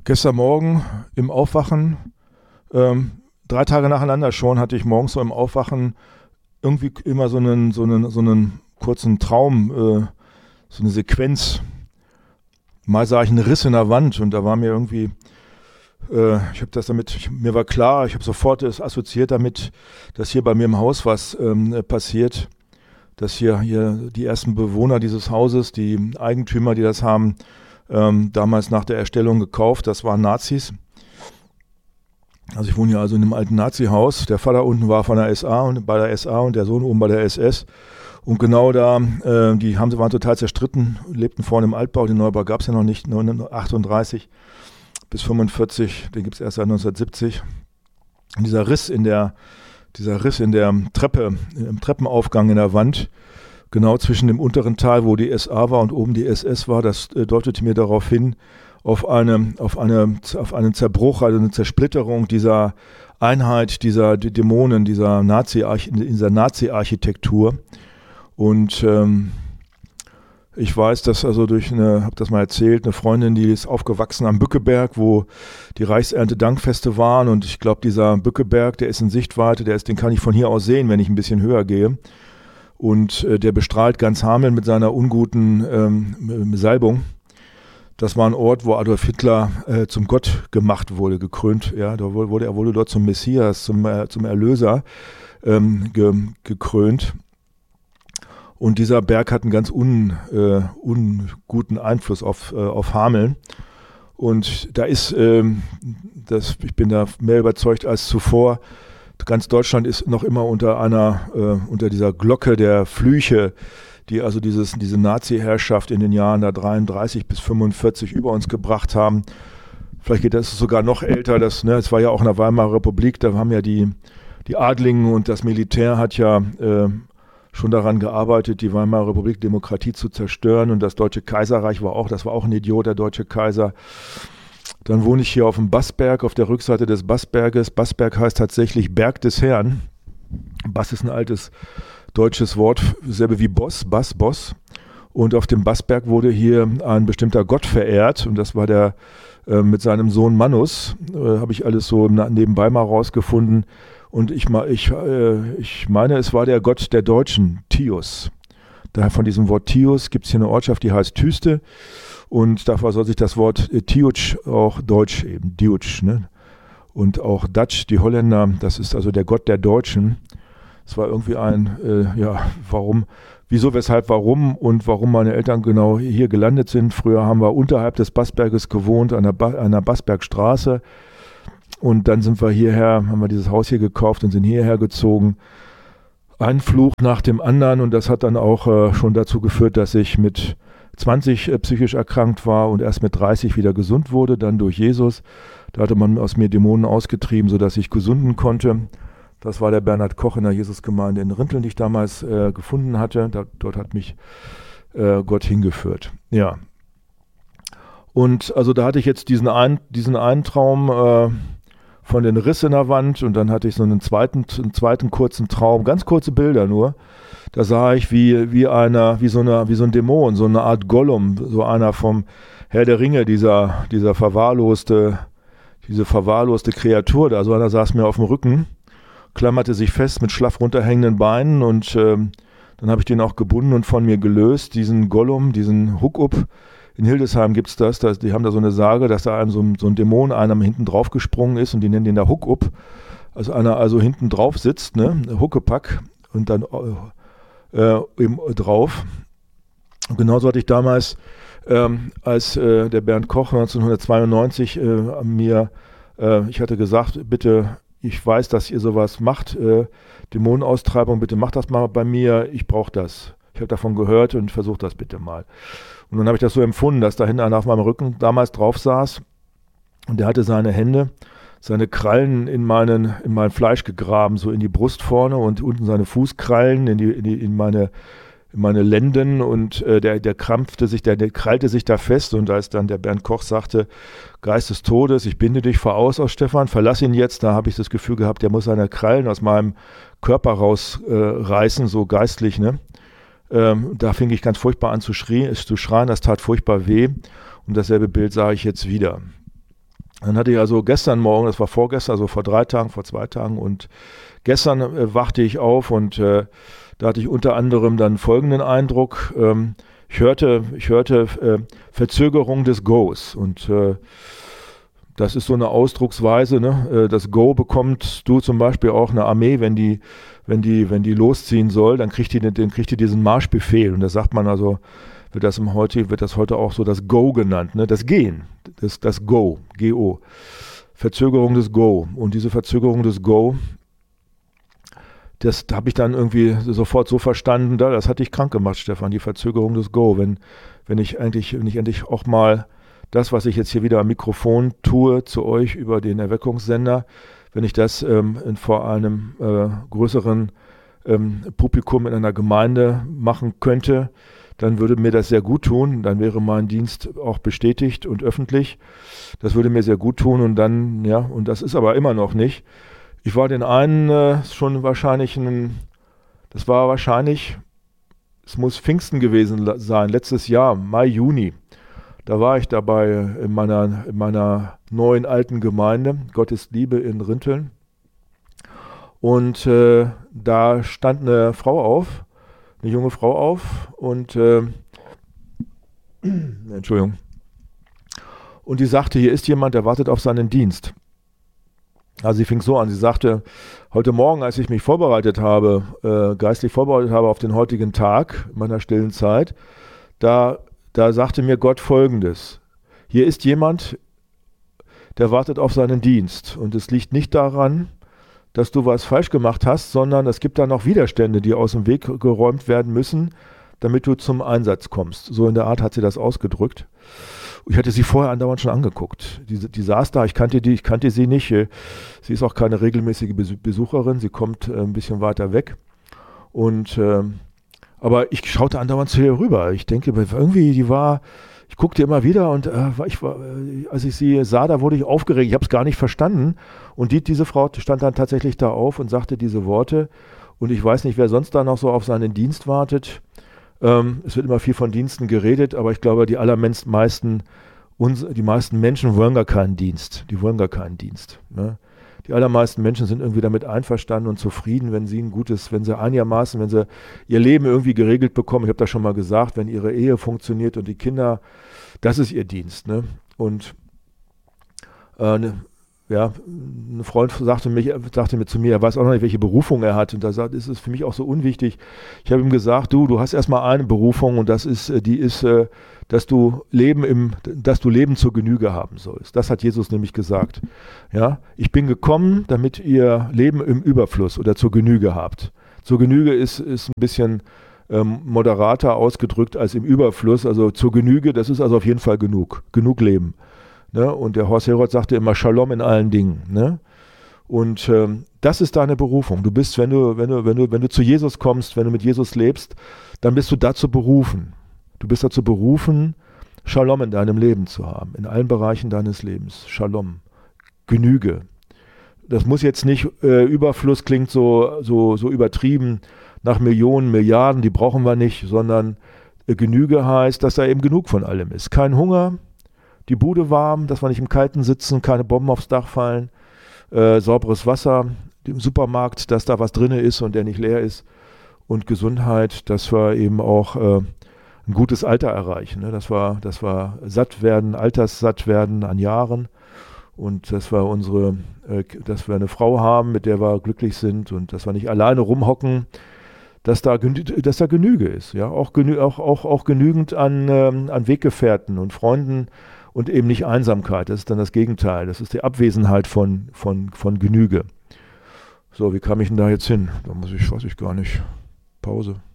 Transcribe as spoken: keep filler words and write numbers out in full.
Gestern Morgen im Aufwachen, ähm, drei Tage nacheinander schon, hatte ich morgens so im Aufwachen irgendwie immer so einen, so einen, so einen kurzen Traum, äh, so eine Sequenz. Mal sah ich einen Riss in der Wand und da war mir irgendwie, äh, ich habe das damit, ich, mir war klar, ich habe sofort es assoziiert damit, dass hier bei mir im Haus was ähm, passiert, dass hier, hier die ersten Bewohner dieses Hauses, die Eigentümer, die das haben, ähm, damals nach der Erstellung gekauft, das waren Nazis. Also ich wohne hier also in einem alten Nazi-Haus. Der Vater unten war von der S A und bei der S A und der Sohn oben bei der S S. Und genau da, äh, die haben, waren total zerstritten, lebten vorne im Altbau, den Neubau gab es ja noch nicht, neunzehnhundertachtunddreißig bis fünfundvierzig, den gibt es erst seit neunzehnhundertsiebzig. Und dieser Riss in der, dieser Riss in der Treppe, im Treppenaufgang in der Wand, genau zwischen dem unteren Teil, wo die S A war und oben die S S war, das äh, deutete mir darauf hin, auf eine, auf eine, auf einen Zerbruch, also eine Zersplitterung dieser Einheit, dieser die Dämonen, dieser Nazi, dieser Nazi-Architektur. Und ähm, ich weiß, dass also durch eine, habe das mal erzählt, eine Freundin, die ist aufgewachsen am Bückeberg, wo die Reichsernte-Dankfeste waren. Und ich glaube, dieser Bückeberg, der ist in Sichtweite, der ist, den kann ich von hier aus sehen, wenn ich ein bisschen höher gehe. Und äh, der bestrahlt ganz Hameln mit seiner unguten ähm, Salbung. Das war ein Ort, wo Adolf Hitler äh, zum Gott gemacht wurde, gekrönt. Ja, da wurde, er wurde dort zum Messias, zum, äh, zum Erlöser ähm, ge, gekrönt. Und dieser Berg hat einen ganz un, äh, unguten Einfluss auf, äh, auf Hameln. Und da ist, ähm, das, ich bin da mehr überzeugt als zuvor, ganz Deutschland ist noch immer unter einer, äh, unter dieser Glocke der Flüche, die also dieses, diese Nazi-Herrschaft in den Jahren da dreiunddreißig bis fünfundvierzig über uns gebracht haben. Vielleicht geht das sogar noch älter. Das, ne, es war ja auch in der Weimarer Republik, da haben ja die, die Adligen und das Militär hat ja äh, schon daran gearbeitet, die Weimarer Republik Demokratie zu zerstören. Und das Deutsche Kaiserreich war auch, das war auch ein Idiot, der Deutsche Kaiser. Dann wohne ich hier auf dem Bassberg, auf der Rückseite des Bassberges. Bassberg heißt tatsächlich Berg des Herrn. Bass ist ein altes deutsches Wort, selbe wie Boss, Bass, Boss. Und auf dem Bassberg wurde hier ein bestimmter Gott verehrt. Und das war der äh, mit seinem Sohn Mannus. Äh, habe ich alles so nebenbei mal rausgefunden. Und ich, ich, äh, ich meine, es war der Gott der Deutschen, Tius. Daher von diesem Wort Tius gibt es hier eine Ortschaft, die heißt Tüste. Und davor soll sich das Wort äh, Tiuc auch Deutsch eben, Diuc, ne? Und auch Dutch, die Holländer, das ist also der Gott der Deutschen. Es war irgendwie ein, äh, ja, warum, wieso, weshalb, warum und warum meine Eltern genau hier gelandet sind. Früher haben wir unterhalb des Bassberges gewohnt, an der, ba- an der Bassbergstraße. Und dann sind wir hierher, haben wir dieses Haus hier gekauft und sind hierher gezogen. Ein Fluch nach dem anderen und das hat dann auch äh, schon dazu geführt, dass ich mit zwanzig äh, psychisch erkrankt war und erst mit dreißig wieder gesund wurde, dann durch Jesus. Da hatte man aus mir Dämonen ausgetrieben, sodass ich gesunden konnte. Das war der Bernhard Koch in der Jesusgemeinde in Rinteln, die ich damals äh, gefunden hatte. Da, dort hat mich äh, Gott hingeführt. Ja. Und also da hatte ich jetzt diesen, ein, diesen einen Traum äh, von den Riss in der Wand und dann hatte ich so einen zweiten, einen zweiten kurzen Traum, ganz kurze Bilder nur. Da sah ich wie, wie einer, wie so eine, wie so ein Dämon, so eine Art Gollum, so einer vom Herr der Ringe, dieser, dieser verwahrloste, diese verwahrloste Kreatur da. So einer saß mir auf dem Rücken, klammerte sich fest mit schlaff runterhängenden Beinen und ähm, dann habe ich den auch gebunden und von mir gelöst, diesen Gollum, diesen Huck-Up. In Hildesheim gibt es das, das, die haben da so eine Sage, dass da einem so, ein, so ein Dämon einem hinten drauf gesprungen ist und die nennen den da Huck-Up. Also einer also hinten drauf sitzt, ne, Huckepack und dann äh, eben drauf. Und genauso hatte ich damals, ähm, als äh, der Bernd Koch neunzehnhundertzweiundneunzig äh, mir, äh, ich hatte gesagt, bitte, ich weiß, dass ihr sowas macht, äh, Dämonenaustreibung, bitte macht das mal bei mir, ich brauche das. Ich habe davon gehört und versucht das bitte mal. Und dann habe ich das so empfunden, dass da hinten einer auf meinem Rücken damals drauf saß und der hatte seine Hände, seine Krallen in, meinen, in mein Fleisch gegraben, so in die Brust vorne und unten seine Fußkrallen in, die, in, die, in, meine, in meine Lenden und äh, der, der krampfte sich, der, der krallte sich da fest und als dann der Bernd Koch sagte, Geist des Todes, ich binde dich voraus aus Stefan, verlass ihn jetzt, da habe ich das Gefühl gehabt, der muss seine Krallen aus meinem Körper rausreißen, äh, so geistlich, ne? Ähm, da fing ich ganz furchtbar an zu, schrie, zu schreien, das tat furchtbar weh und dasselbe Bild sah ich jetzt wieder. Dann hatte ich also gestern Morgen, das war vorgestern, also vor drei Tagen, vor zwei Tagen und gestern äh, wachte ich auf und äh, da hatte ich unter anderem dann folgenden Eindruck. Ähm, ich hörte, ich hörte äh, Verzögerung des Goes und äh, das ist so eine Ausdrucksweise, ne? Äh, das Go bekommst du zum Beispiel auch eine Armee, wenn die, wenn die, wenn die losziehen soll, dann kriegt die, den, kriegt die diesen Marschbefehl und da sagt man also, wird das im heute, wird das heute auch so das Go genannt, ne? Das Gehen, das, das Go, G O. Verzögerung des Go. Und diese Verzögerung des Go, das habe ich dann irgendwie sofort so verstanden, da, das hat dich krank gemacht, Stefan, die Verzögerung des Go. Wenn, wenn ich eigentlich, wenn ich endlich auch mal das, was ich jetzt hier wieder am Mikrofon tue, zu euch über den Erweckungssender, wenn ich das ähm, in, vor einem äh, größeren ähm, Publikum in einer Gemeinde machen könnte, dann würde mir das sehr gut tun, dann wäre mein Dienst auch bestätigt und öffentlich. Das würde mir sehr gut tun und dann, ja, und das ist aber immer noch nicht. Ich war den einen äh, schon wahrscheinlich, ein, das war wahrscheinlich, es muss Pfingsten gewesen sein, letztes Jahr, Mai, Juni. Da war ich dabei in meiner, in meiner neuen alten Gemeinde, Gottes Liebe in Rinteln. Und äh, da stand eine Frau auf, eine junge Frau auf und äh, Entschuldigung. Und die sagte, hier ist jemand, der wartet auf seinen Dienst. Also sie fing so an, sie sagte, heute Morgen, als ich mich vorbereitet habe, äh, geistlich vorbereitet habe auf den heutigen Tag, meiner stillen Zeit, da, da sagte mir Gott Folgendes: Hier ist jemand, der wartet auf seinen Dienst und es liegt nicht daran, dass du was falsch gemacht hast, sondern es gibt da noch Widerstände, die aus dem Weg geräumt werden müssen, damit du zum Einsatz kommst. So in der Art hat sie das ausgedrückt. Ich hatte sie vorher andauernd schon angeguckt. Die, die saß da, ich kannte die, ich kannte sie nicht. Sie ist auch keine regelmäßige Besucherin, sie kommt ein bisschen weiter weg. Und, äh, aber ich schaute andauernd zu ihr rüber. Ich denke, irgendwie, die war, ich guckte immer wieder und äh, ich war, als ich sie sah, da wurde ich aufgeregt. Ich habe es gar nicht verstanden. Und die, diese Frau stand dann tatsächlich da auf und sagte diese Worte. Und ich weiß nicht, wer sonst da noch so auf seinen Dienst wartet. Ähm, es wird immer viel von Diensten geredet, aber ich glaube, die allermeisten, uns, die meisten Menschen wollen gar keinen Dienst. Die wollen gar keinen Dienst. Ne? Die allermeisten Menschen sind irgendwie damit einverstanden und zufrieden, wenn sie ein gutes, wenn sie einigermaßen, wenn sie ihr Leben irgendwie geregelt bekommen. Ich habe das schon mal gesagt, wenn ihre Ehe funktioniert und die Kinder, das ist ihr Dienst. Ne? Und äh, ne, ja, ein Freund sagte, mich, sagte mir zu mir, er weiß auch noch nicht, welche Berufung er hat. Und da sagt, ist es für mich auch so unwichtig. Ich habe ihm gesagt, du, du hast erstmal eine Berufung und das ist, die ist, dass du Leben im, dass du Leben zur Genüge haben sollst. Das hat Jesus nämlich gesagt. Ja, ich bin gekommen, damit ihr Leben im Überfluss oder zur Genüge habt. Zur Genüge ist, ist ein bisschen ähm, moderater ausgedrückt als im Überfluss. Also zur Genüge, das ist also auf jeden Fall genug. Genug Leben. Ne? Und der Horst Herold sagte immer Shalom in allen Dingen. Ne? Und ähm, das ist deine Berufung. Du bist, wenn du, wenn du, wenn du, wenn du zu Jesus kommst, wenn du mit Jesus lebst, dann bist du dazu berufen. Du bist dazu berufen, Shalom in deinem Leben zu haben, in allen Bereichen deines Lebens. Shalom, Genüge. Das muss jetzt nicht, äh, Überfluss klingt so, so, so übertrieben nach Millionen, Milliarden, die brauchen wir nicht, sondern äh, Genüge heißt, dass da eben genug von allem ist. Kein Hunger, die Bude warm, dass wir nicht im Kalten sitzen, keine Bomben aufs Dach fallen, äh, sauberes Wasser, im Supermarkt, dass da was drin ist und der nicht leer ist und Gesundheit, dass wir eben auch äh, ein gutes Alter erreichen, ne? dass wir, dass wir satt werden, alterssatt werden an Jahren und dass wir unsere, äh, dass wir eine Frau haben, mit der wir glücklich sind und dass wir nicht alleine rumhocken, dass da, dass da Genüge ist, ja, auch, genü auch, auch, auch genügend an, ähm, an Weggefährten und Freunden und eben nicht Einsamkeit. Das ist dann das Gegenteil. Das ist die Abwesenheit von, von, von Genüge. So, wie kam ich denn da jetzt hin? Da muss ich, weiß ich gar nicht. Pause.